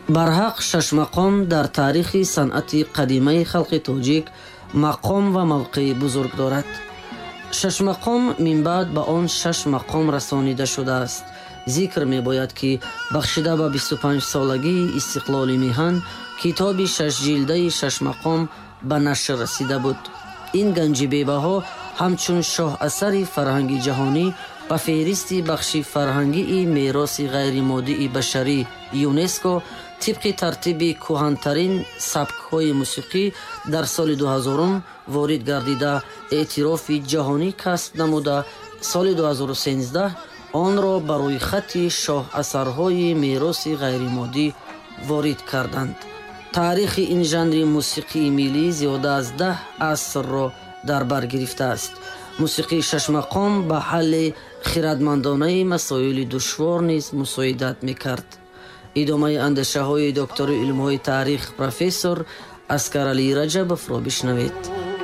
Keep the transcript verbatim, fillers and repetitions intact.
барҳақ шашмақом дар таърихи санъати қадимаи халқи тоҷик мақом ва мавқеи бузург дорад. шашмақом минбаъд ба он шаш мақом расонида шудааст. зикр мебояд ки бахшида ба бисту панҷсолагии истиқлоли миҳан китоби шашҷилдаи шашмақом ба нашр расида буд. ин ганҷи бебаҳо ҳамчун шоҳасари фарҳанги ҷаҳонӣ ба феҳристи бахши фарҳангии мероси ғайримоддии башарӣ юнеско тибқи тартиби кӯҳантарин сабкҳои мусиқӣ дар соли дуҳазорум ворид гардида эътирофи ҷаҳонӣ касб намуда, соли дуҳазору сенздаҳ онро ба рӯйхати шоҳасарҳои мероси ғайримоддӣ ворид карданд. таърихи ин жанри мусиқии миллӣ зиёда аз даҳ асрро дар бар гирифтааст. мусиқии шашмақом ба ҳалли хиратмандонаи масоили душвор низ мусоидат мекард. идомаи андешаҳои доктори илмҳои таърих профессор Аскаралӣ Раҷабовро бишнавед.